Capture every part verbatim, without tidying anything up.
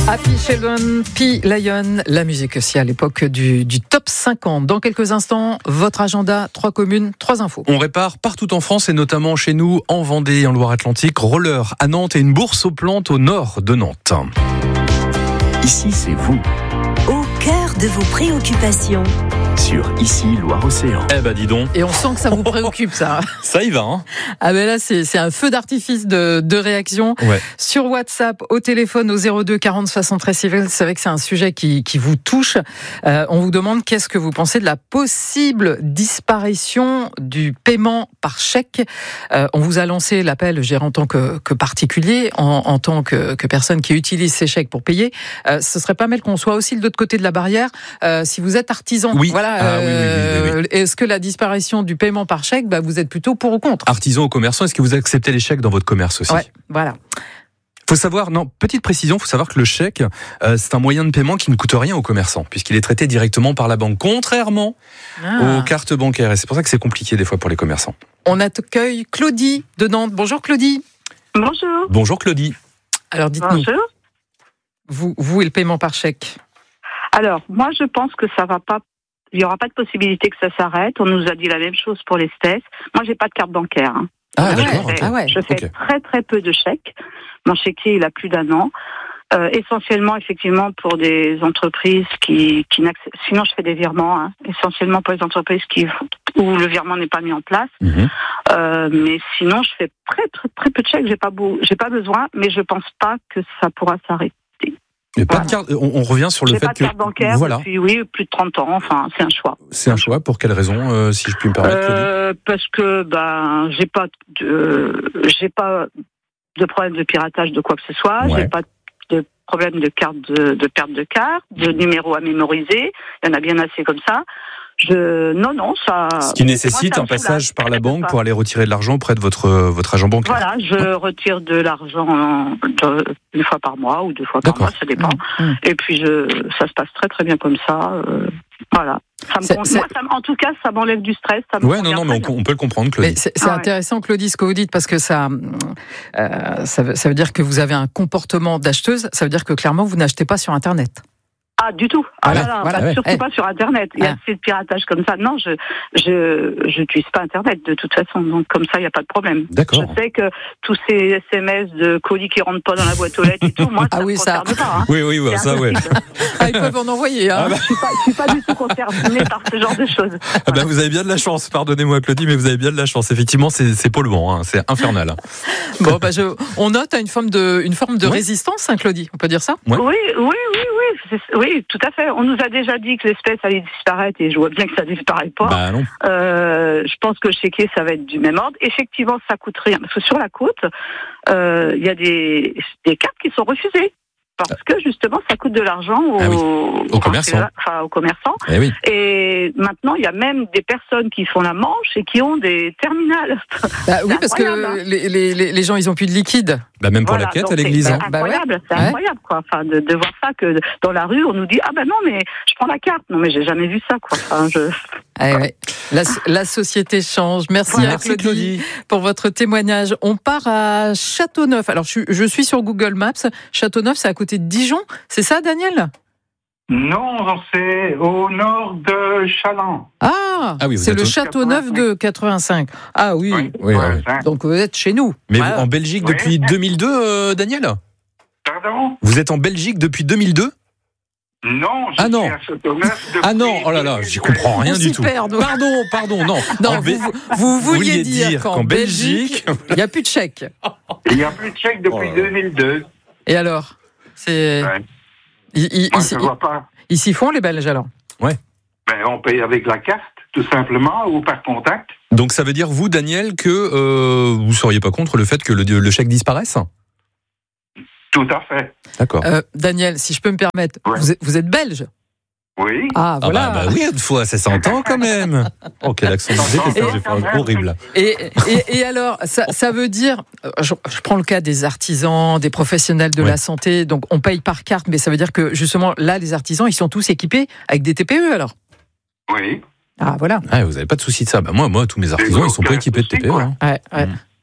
Happy Children, P. Lion, la musique aussi à l'époque du, du top cinquante. Dans quelques instants, votre agenda, trois communes, trois infos. On répare partout en France et notamment chez nous en Vendée et en Loire-Atlantique. Roller à Nantes et une bourse aux plantes au nord de Nantes. Ici, c'est vous. Au cœur de vos préoccupations. Sur Ici, Loire-Océan. Eh ben dis donc. Et on sent que ça vous préoccupe, ça. Ça y va, hein. Ah ben là, c'est, c'est un feu d'artifice de, de réaction. Ouais. Sur WhatsApp, au téléphone, au zéro deux quarante soixante-treize. C'est vrai que c'est un sujet qui, qui vous touche. Euh, on vous demande qu'est-ce que vous pensez de la possible disparition du paiement par chèque. Euh, on vous a lancé l'appel, je dirais, en tant que, que particulier, en, en tant que, que personne qui utilise ces chèques pour payer. Euh, ce serait pas mal qu'on soit aussi de l'autre côté de la barrière. Euh, si vous êtes artisan, oui. voilà. Ah, euh, oui, oui, oui, oui, oui. Est-ce que la disparition du paiement par chèque, bah, vous êtes plutôt pour ou contre? Artisan ou commerçant, est-ce que vous acceptez les chèques dans votre commerce aussi? Ouais, voilà. Faut savoir, non, petite précision, faut savoir que le chèque, euh, c'est un moyen de paiement qui ne coûte rien aux commerçants, puisqu'il est traité directement par la banque, contrairement Ah. aux cartes bancaires. Et c'est pour ça que c'est compliqué des fois pour les commerçants. On accueille Claudie de Nantes. Bonjour Claudie. Bonjour. Bonjour Claudie. Alors dites-nous, Bonjour. vous, vous et le paiement par chèque. Alors, moi, je pense que ça va pas. Il n'y aura pas de possibilité que ça s'arrête. On nous a dit la même chose pour les espèces. Moi, j'ai pas de carte bancaire. Hein. Ah, Ah d'accord. ouais, ok. ah ouais. Je fais Ok. très très peu de chèques. Mon chéquier, il a plus d'un an. Euh, essentiellement, effectivement, pour des entreprises qui, qui n'acceptent. Sinon, je fais des virements. Hein. Essentiellement pour les entreprises qui où le virement n'est pas mis en place. Mhm. Euh, mais sinon, je fais très très très peu de chèques. J'ai pas beau, j'ai pas besoin, mais je pense pas que ça pourra s'arrêter. Et pas de Voilà. carte, on, on revient sur le J'ai fait pas de que carte bancaire voilà, depuis oui plus de trente ans. Enfin, c'est un choix. c'est un choix. Pour quelle raison, euh, si je puis me permettre, Claudie? Euh, parce que ben j'ai pas de j'ai pas de problème de piratage de quoi que ce soit. Ouais. J'ai pas de problème de carte de, de perte de carte, de numéro à mémoriser. Il y en a bien assez comme ça. Je non non ça. Ce qui nécessite moi, ça un me passage soulage. par la Je peux banque pas. pour aller retirer de l'argent auprès de votre votre agent bancaire. Voilà, je retire de l'argent de- une fois par mois ou deux fois par D'accord. mois, ça dépend. Mmh. Et puis je, ça se passe très très bien comme ça. euh, voilà. Ça me C'est- con- c'est- moi, ça me- en tout cas, ça m'enlève du stress. Ça me Ouais, non, convient non, mais très on, bien. on peut le comprendre, Claudie. Mais c'est, c'est Ah ouais. intéressant, Claudie, ce que vous dites, parce que ça, euh, ça, veut, ça veut dire que vous avez un comportement d'acheteuse. Ça veut dire que clairement, vous n'achetez pas sur Internet. Ah, du tout. Ah Voilà, là là, voilà, bah, ouais. surtout Eh. pas sur Internet. Il y a Ah. assez de piratage comme ça. Non, je je je n'utilise pas Internet de toute façon. Donc comme ça, il n'y a pas de problème. D'accord. Je sais que tous ces S M S de colis qui rentrent pas dans la boîte aux lettres et tout, moi, Ah ça oui, me ça. concerne pas. Hein. Oui, oui, ouais, C'est ça, ouais. impossible. Ah, ils peuvent en envoyer, hein. Ah bah, Je suis pas, je suis pas du tout concernée par ce genre de choses. ah bah, vous avez bien de la chance, pardonnez-moi, Claudie, mais vous avez bien de la chance. Effectivement, c'est, c'est polluant, hein, c'est infernal. Hein. Bon, bah, je, on note une forme de, une forme de Ouais. résistance, hein, Claudie. On peut dire ça? Ouais. Oui, oui, oui, oui, c'est- oui, tout à fait. On nous a déjà dit que l'espèce allait disparaître et je vois bien que ça disparaît pas. Bah non. Euh, je pense que le chéquier, ça va être du même ordre. Effectivement, ça coûte rien. Parce que sur la côte, euh, il y a des, des cartes qui sont refusées. Parce que justement, ça coûte de l'argent aux, Ah oui, aux commerçants. Enfin, aux commerçants. Eh oui. Et maintenant, il y a même des personnes qui font la manche et qui ont des terminales. Bah, oui, parce incroyable, que hein. les, les, les les gens, ils ont plus de liquide. Bah même pour Voilà, la quête donc à l'église. C'est Hein. Bah ouais. incroyable, c'est Ouais. incroyable, quoi. Enfin, de, de voir ça que dans la rue, on nous dit ah ben non, mais je prends la carte. Non, mais j'ai jamais vu ça, quoi. Enfin, je... Ah, ouais. la, la société change. Merci Voilà. à Merci, Claudie, Claudie. pour votre témoignage. On part à Châteauneuf. Alors, je, suis- je suis sur Google Maps. Châteauneuf, c'est à côté de Dijon. C'est ça, Daniel? Non, c'est au nord de Chaland. Ah, Ah oui, vous c'est êtes le au- Châteauneuf de quatre-vingt-cinq. Ah oui. Oui, ouais, ouais. ça. Donc, vous êtes chez nous. Mais Voilà. vous, en Belgique Oui. depuis deux mille deux, euh, Daniel? Pardon? Vous êtes en Belgique depuis deux mille deux? Non, je Ah non. suis à Châteauneuf depuis Ah non, oh là là, j'y comprends rien On du s'y tout. perd. Pardon, pardon, non. Non, En vous, Bé- vous, vous vouliez dire, qu'en, qu'en Belgique, Belgique- il n'y a plus de chèque. Il n'y a plus de chèque depuis Oh là là. deux mille deux. Et alors c'est... Ouais. Ils, ils- Moi, ils- je ne vois pas. ils s'y font, les Belges, alors? Ben, on paye avec la carte, tout simplement, ou par contact. Donc ça veut dire, vous, Daniel, que euh, vous ne seriez pas contre le fait que le, le chèque disparaisse? Tout à fait. D'accord. Euh, Daniel, si je peux me permettre, Ouais. vous, êtes, vous êtes belge? Oui. Ah, Ah voilà. bah, bah oui, une fois, ça s'entend quand même. Oh, quel accent vous êtes, j'ai fait un horrible. Et, et, et alors, ça, ça veut dire, je, je prends le cas des artisans, des professionnels de Ouais. la santé, donc on paye par carte, mais ça veut dire que justement, là, les artisans, ils sont tous équipés avec des T P E, alors? Oui. Ah, voilà. Ah, vous n'avez pas de souci de ça. Bah, moi, moi, tous mes artisans, ils sont pas équipés de T P E. Hein. Ouais, ouais. Mm.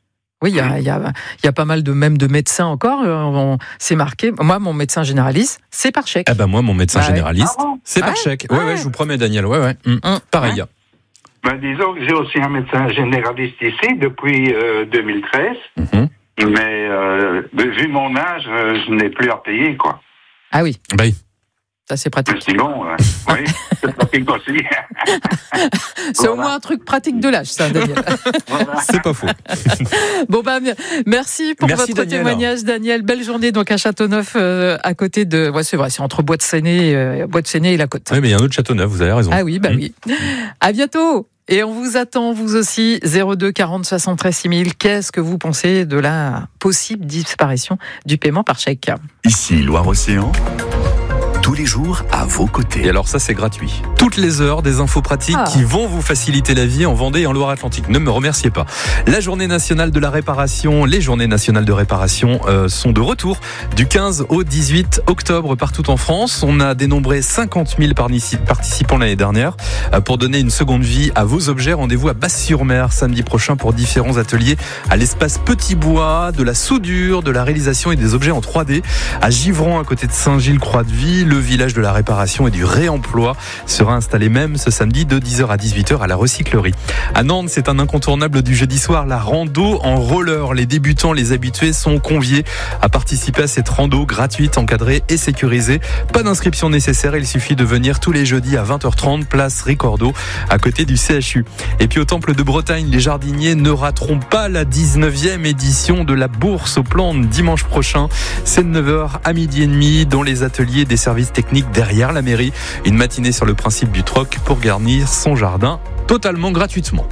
Oui, il y a, il y a, il y a pas mal de même de médecins encore. On, c'est marqué. Moi, mon médecin généraliste, c'est par chèque. Ah bah moi, mon médecin bah, généraliste, ouais. c'est par Ouais, chèque. Ouais, ouais, ouais. je vous promets, Daniel. Ouais, ouais. Mmh. Mmh. Pareil. Ouais. Ben, disons que j'ai aussi un médecin généraliste ici depuis euh, deux mille treize, Mmh. mais euh, vu mon âge, euh, je n'ai plus à payer, quoi. Ah oui, Bah oui. ça c'est Mais pratique. c'est bon, hein. Oui, c'est pratique aussi. C'est Voilà. au moins un truc pratique de l'âge, ça, Daniel. Voilà. C'est pas faux. Bon bah merci pour Merci, votre Daniel. témoignage, Daniel. Belle journée donc à Châteauneuf, euh, à côté de. Ouais, c'est vrai, c'est entre Bois-de-Séné, euh, Bois-de-Séné et la Côte. Oui, mais il y a un autre Châteauneuf, vous avez raison. Ah oui, bah Mmh. oui. À bientôt. Et on vous attend, vous aussi, zéro deux quarante soixante-treize six mille. Qu'est-ce que vous pensez de la possible disparition du paiement par chèque? Ici Loire-Océan, tous les jours à vos côtés. Et alors ça, c'est gratuit. Toutes les heures, des infos pratiques Ah. qui vont vous faciliter la vie en Vendée et en Loire-Atlantique. Ne me remerciez pas. La journée nationale de la réparation, les journées nationales de réparation euh, sont de retour du quinze au dix-huit octobre partout en France. On a dénombré cinquante mille participants l'année dernière. Euh, pour donner une seconde vie à vos objets, rendez-vous à Basse-sur-Mer samedi prochain pour différents ateliers à l'espace Petit Bois, de la soudure, de la réalisation et des objets en trois D. À Givron, à côté de Saint-Gilles-Croix-de-Vie, le village de la réparation et du réemploi sera installé même ce samedi de dix heures à dix-huit heures à la recyclerie. À Nantes, c'est un incontournable du jeudi soir, la rando en roller. Les débutants, les habitués sont conviés à participer à cette rando gratuite, encadrée et sécurisée. Pas d'inscription nécessaire, il suffit de venir tous les jeudis à vingt heures trente, place Ricordo, à côté du C H U. Et puis au Temple de Bretagne, les jardiniers ne rateront pas la dix-neuvième édition de la Bourse aux plantes dimanche prochain. C'est de neuf heures à midi et demi dans les ateliers des services techniques derrière la mairie. Une matinée sur le principe du troc pour garnir son jardin totalement gratuitement.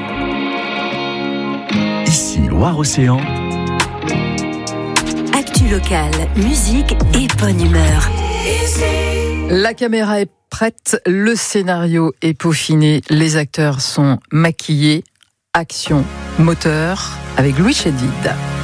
Ici Loire-Océan, Actu locale, musique et bonne humeur. La caméra est prête, le scénario est peaufiné, les acteurs sont maquillés. Action, moteur, avec Louis Chédid.